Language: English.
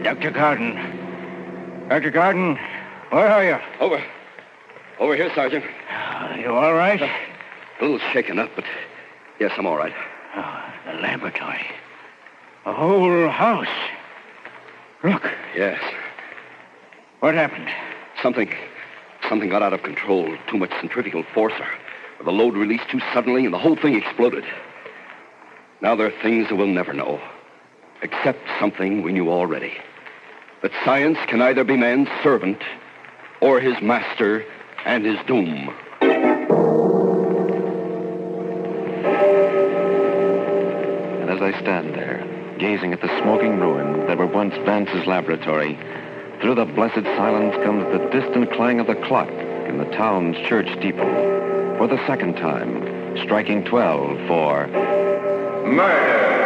Dr. Garden. Dr. Garden, where are you? Over here, Sergeant. You all right? A little shaken up, but yes, I'm all right. Oh, the laboratory. The whole house. Look. Yes. What happened? Something got out of control. Too much centrifugal force, or the load released too suddenly, and the whole thing exploded. Now there are things that we'll never know. Except something we knew already. That science can either be man's servant or his master and his doom. And as I stand there, gazing at the smoking ruin that were once Vance's laboratory, through the blessed silence comes the distant clang of the clock in the town's church steeple. For the second time, striking 12 for... Murder!